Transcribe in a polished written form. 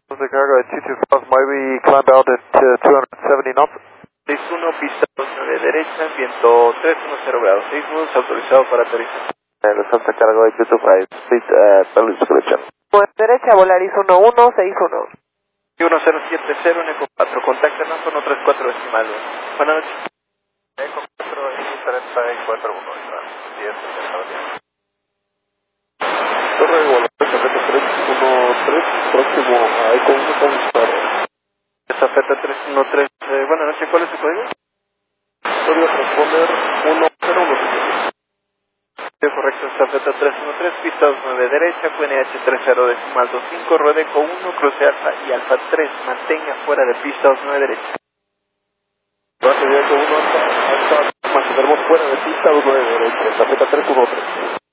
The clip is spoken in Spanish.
The cargo at 225 might be climb out at 270 knots. 61, pista 29 derecha, viento 310 grados, 6 nudos, autorizado para aterrizar. Los alta cargo at 225, speed Bellus Collection. Pues derecha, Volaris 1161. 1070 en Eco 4, contáctanos con 134 decimal. Buenas noches. Eco 4, 34, 1, 10, Torre de Volaris, Zafeta 313, próximo a Eco 1 con Zafeta 313, buenas noches, ¿cuál es su código? Código transponder 1017. Correcto, Zafeta 313, pista 29 derecha, QNH 30 decimal 25, ruede con 1, cruce alfa y alfa 3, mantenga fuera de pista 29 derecha. Base de Eco 1 hasta, más tenemos fuera de pista 29 derecha, Zafeta 313.